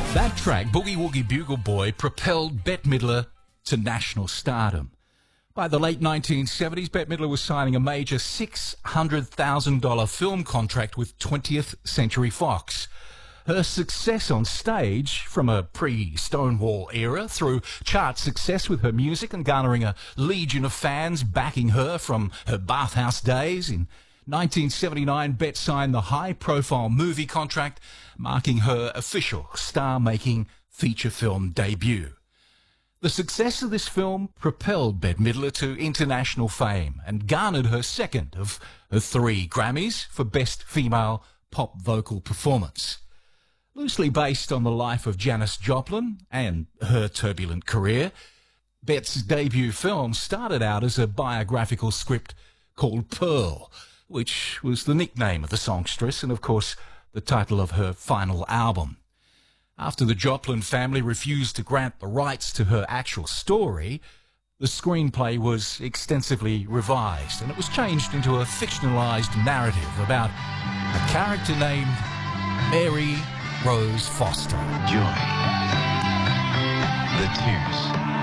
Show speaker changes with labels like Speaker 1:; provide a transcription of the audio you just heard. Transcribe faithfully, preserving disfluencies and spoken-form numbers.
Speaker 1: That track, Boogie Woogie Bugle Boy, propelled Bette Midler to national stardom. By the late nineteen seventies, Bette Midler was signing a major six hundred thousand dollars film contract with twentieth Century Fox. Her success on stage, from a pre-Stonewall era, through chart success with her music and garnering a legion of fans backing her from her bathhouse days. In nineteen seventy-nine, Bette signed the high-profile movie contract, marking her official star-making feature film debut. The success of this film propelled Bette Midler to international fame and garnered her second of her three Grammys for Best Female Pop Vocal Performance. Loosely based on the life of Janis Joplin and her turbulent career, Bette's debut film started out as a biographical script called Pearl, which was the nickname of the songstress and, of course, the title of her final album. After the Joplin family refused to grant the rights to her actual story, the screenplay was extensively revised and it was changed into a fictionalized narrative about a character named Mary Rose Foster.
Speaker 2: Joy. The Tears.